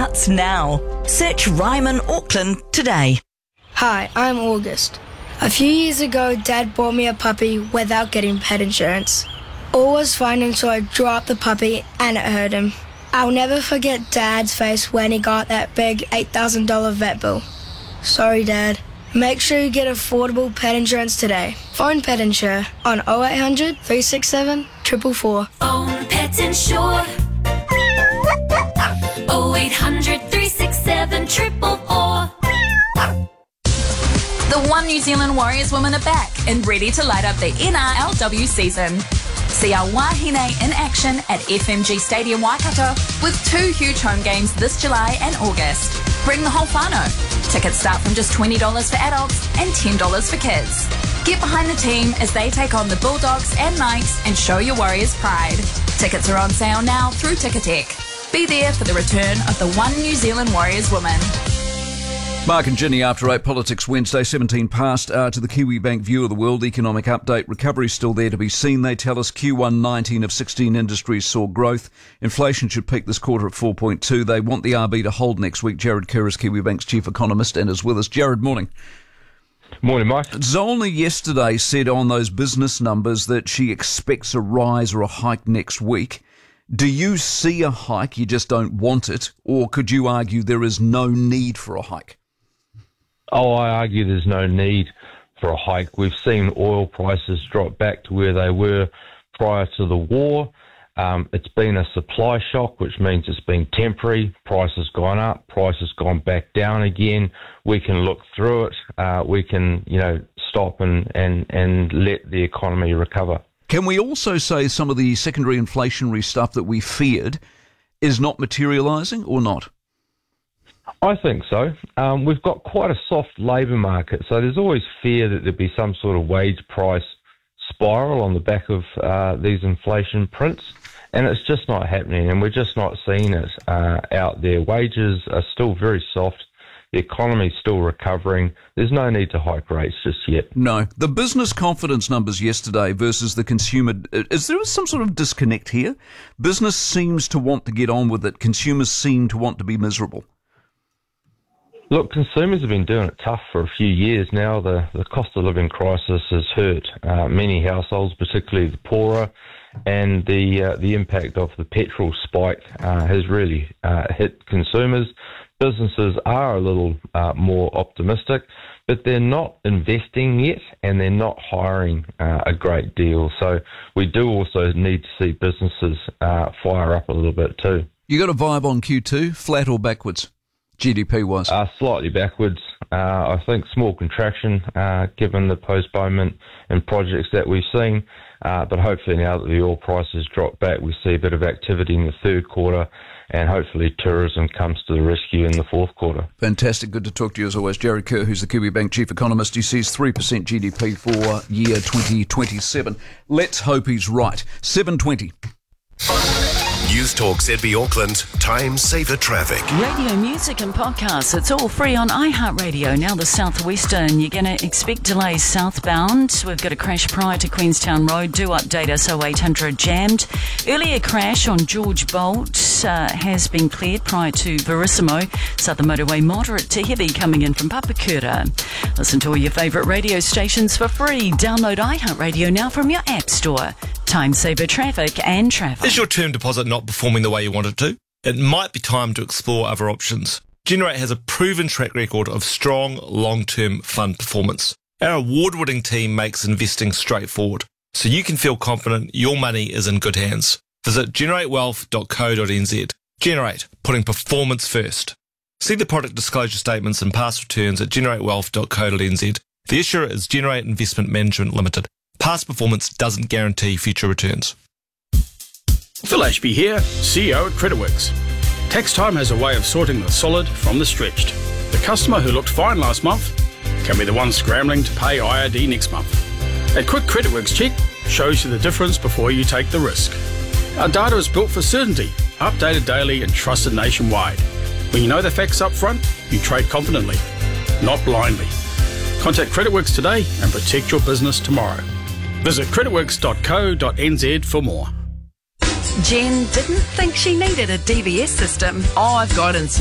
starts now. Search Ryman Auckland today. Hi, I'm August. A few years ago, Dad bought me a puppy without getting pet insurance. All was fine until I dropped the puppy and it hurt him. I'll never forget Dad's face when he got that big $8,000 vet bill. Sorry, Dad. Make sure you get affordable pet insurance today. Phone Pet Insure on 0800 367 444. Phone Pet Insure 0800 367 444. The One New Zealand Warriors women are back and ready to light up the NRLW season. See our Wahine in action at FMG Stadium Waikato with 2 huge home games this July and August. Bring the whole whānau. Tickets start from just $20 for adults and $10 for kids. Get behind the team as they take on the Bulldogs and Knights and show your Warriors pride. Tickets are on sale now through Ticketek. Be there for the return of the One New Zealand Warriors women. Mark and Ginny after 8 Politics Wednesday, 17 past, to the Kiwibank View of the World Economic Update. Recovery still there to be seen. They tell us Q1 19 of 16 industries saw growth. Inflation should peak this quarter at 4.2. They want the RB to hold next week. Jared Kerr is Kiwibank's chief economist and is with us. Jared, morning. Morning, Mike. Zolney yesterday said on those business numbers that she expects a rise or a hike next week. Do you see a hike, you just don't want it, or could you argue there is no need for a hike? Oh, I argue there's no need for a hike. We've seen oil prices drop back to where they were prior to the war. It's been a supply shock, which means it's been temporary. Price has gone up, price has gone back down again. We can look through it. We can, stop and let the economy recover. Can we also say some of the secondary inflationary stuff that we feared is not materialising or not? I think so. We've got quite a soft labour market, so there's always fear that there'd be some sort of wage price spiral on the back of these inflation prints, and it's just not happening, and we're just not seeing it out there. Wages are still very soft. The economy's still recovering. There's no need to hike rates just yet. No. The business confidence numbers yesterday versus the consumer, is there some sort of disconnect here? Business seems to want to get on with it. Consumers seem to want to be miserable. Look, consumers have been doing it tough for a few years now. The cost of living crisis has hurt many households, particularly the poorer, and the impact of the petrol spike has really hit consumers. Businesses are a little more optimistic, but they're not investing yet, and they're not hiring a great deal. So we do also need to see businesses fire up a little bit too. You got a vibe on Q2, flat or backwards? GDP-wise? Slightly backwards. I think small contraction, given the postponement in projects that we've seen. But hopefully now that the oil prices drop back, we see a bit of activity in the third quarter, and hopefully tourism comes to the rescue in the fourth quarter. Fantastic. Good to talk to you as always. Jared Kerr, who's the Kiwibank chief economist. He sees 3% GDP for year 2027. Let's hope he's right. 7:20. News Talk ZB Auckland, Time Saver Traffic. Radio, music and podcasts, it's all free on iHeartRadio. Now the Southwestern, you're going to expect delays southbound. We've got a crash prior to Queenstown Road. Do update us, 0800 jammed. Earlier crash on George Bolt has been cleared prior to Verissimo. Southern Motorway moderate to heavy coming in from Papakura. Listen to all your favourite radio stations for free. Download iHeartRadio now from your app store. Time Saver Traffic and Traffic. Is your term deposit not performing the way you want it to? It might be time to explore other options. Generate has a proven track record of strong, long-term fund performance. Our award-winning team makes investing straightforward, so you can feel confident your money is in good hands. Visit generatewealth.co.nz. Generate, putting performance first. See the product disclosure statements and past returns at generatewealth.co.nz. The issuer is Generate Investment Management Limited. Past performance doesn't guarantee future returns. Phil Ashby here, CEO at Creditworks. Tax time has a way of sorting the solid from the stretched. The customer who looked fine last month can be the one scrambling to pay IRD next month. A quick Creditworks check shows you the difference before you take the risk. Our data is built for certainty, updated daily and trusted nationwide. When you know the facts up front, you trade confidently, not blindly. Contact Creditworks today and protect your business tomorrow. Visit creditworks.co.nz for more. Jen didn't think she needed a DBS system. Oh, I've got